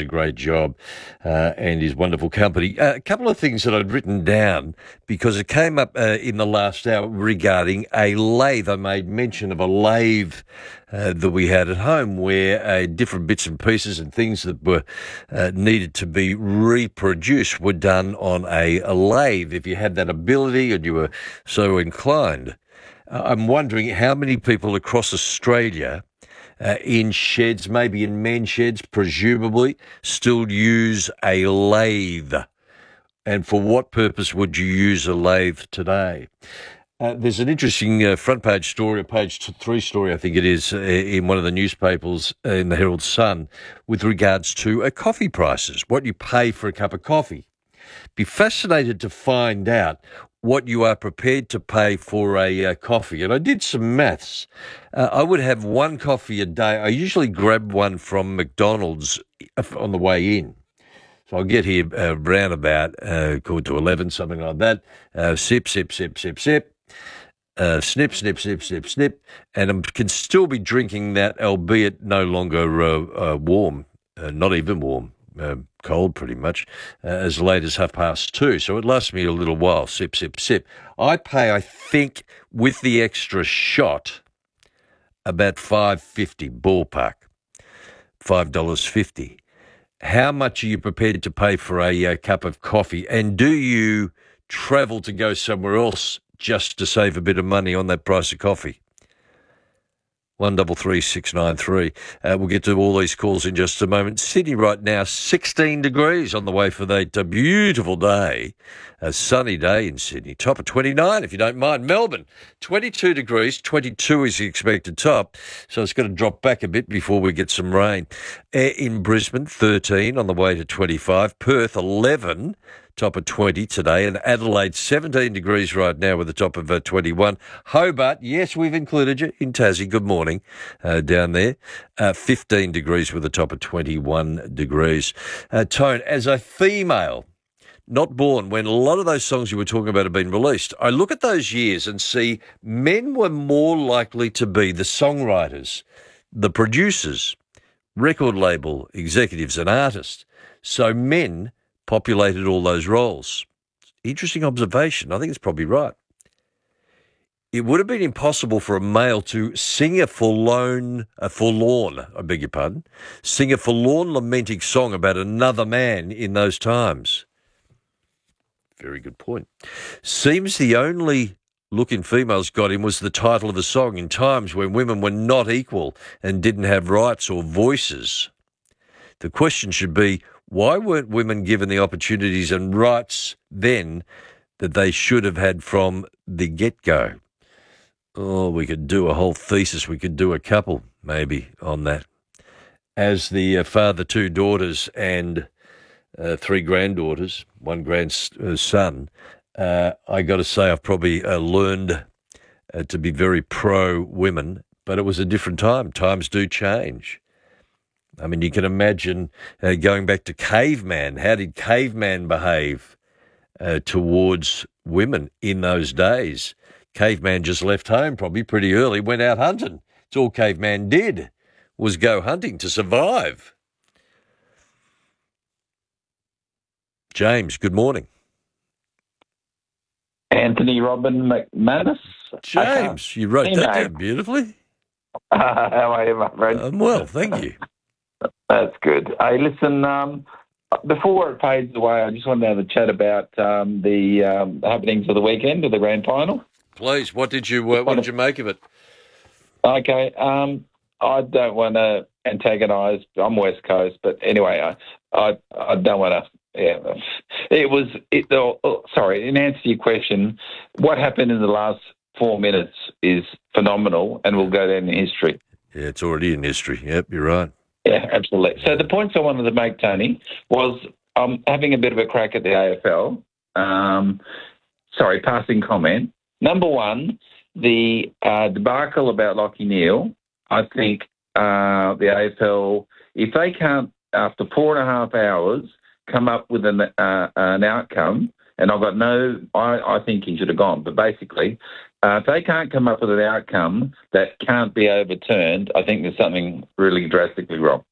a great job, and his wonderful company. A couple of things that I'd written down because it came up in the last hour regarding a lathe. I made mention of a lathe that we had at home where different bits and pieces and things that were needed to be reproduced were done on a lathe if you had that ability and you were so inclined. I'm wondering how many people across Australia in sheds, maybe in men's sheds, presumably, still use a lathe. And for what purpose would you use a lathe today? There's an interesting front page story, a page 3 story, I think it is, in one of the newspapers in the Herald Sun with regards to coffee prices, what you pay for a cup of coffee. Be fascinated to find out what you are prepared to pay for a coffee. And I did some maths. I would have one coffee a day. I usually grab one from McDonald's on the way in. So I'll get here round about quarter to 11, something like that. Sip, sip, sip, sip, sip. Snip, snip, snip, snip, snip. And I can still be drinking that, albeit no longer warm, not even warm. Cold pretty much, as late as 2:30. So it lasts me a little while. Sip, sip, sip. I pay, I think, with the extra shot, about $5.50 ballpark, $5.50. How much are you prepared to pay for a cup of coffee? And do you travel to go somewhere else just to save a bit of money on that price of coffee? 133693. We'll get to all these calls in just a moment. Sydney right now, 16 degrees on the way for that beautiful day. A sunny day in Sydney. Top of 29, if you don't mind. Melbourne, 22 degrees. 22 is the expected top. So it's going to drop back a bit before we get some rain. In Brisbane, 13 on the way to 25. Perth, 11. Top of 20 today, and Adelaide 17 degrees right now with a top of 21. Hobart, yes, we've included you in Tassie. Good morning down there. 15 degrees with a top of 21 degrees. Tone, as a female, not born when a lot of those songs you were talking about have been released, I look at those years and see men were more likely to be the songwriters, the producers, record label executives and artists. So men populated all those roles. Interesting observation. I think it's probably right. It would have been impossible for a male to sing sing a forlorn, lamenting song about another man in those times. Very good point. Seems the only look in females got him was the title of a song in times when women were not equal and didn't have rights or voices. The question should be, why weren't women given the opportunities and rights then that they should have had from the get-go? Oh, we could do a whole thesis. We could do a couple, maybe, on that. As the father, 2 daughters and 3 granddaughters, 1 grandson, I got to say I've probably learned to be very pro-women, but it was a different time. Times do change. I mean, you can imagine going back to caveman. How did caveman behave towards women in those days? Caveman just left home probably pretty early, went out hunting. It's all caveman did was go hunting to survive. James, good morning. Anthony Robin McManus. James, you wrote that down beautifully. How are you, my friend? I'm well, thank you. That's good. Hey, listen, before it fades away, I just wanted to have a chat about the happenings of the weekend of the grand final. Please, what did you make of it? Okay, I don't want to antagonise. I'm West Coast, but anyway, I don't want to. Yeah, sorry. In answer to your question, what happened in the last 4 minutes is phenomenal, and will go down in history. Yeah, it's already in history. Yep, you're right. Yeah, absolutely. So the points I wanted to make, Tony, was having a bit of a crack at the AFL. Passing comment. Number one, the debacle about Lachie Neale, I think the AFL, if they can't, after 4.5 hours, come up with an outcome, and I think he should have gone, but basically, if they can't come up with an outcome that can't be overturned, I think there's something really drastically wrong.